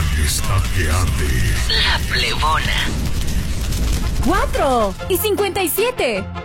está que arde. La Plebona. 4 y 57.